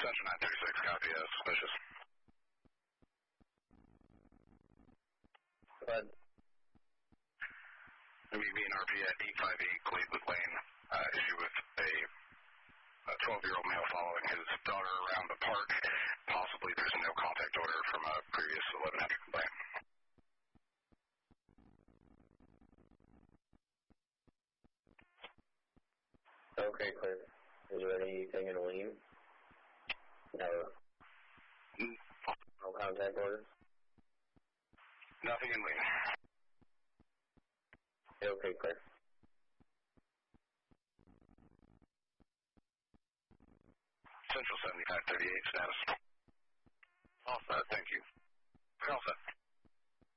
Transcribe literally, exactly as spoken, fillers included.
Central nine thirty-six, copy, uh, suspicious. Go ahead. M E B and R P at eight five eight Cleveland Lane, uh, issue with a twelve-year-old male following his daughter around the park. Possibly there's a no contact order from a previous eleven hundred complaint. Okay, clear. Is there anything in a lien? No. Mm. No contact orders? Nothing in lien. Okay, clear. Central seventy-five thirty-eight status. All set, thank you. All set.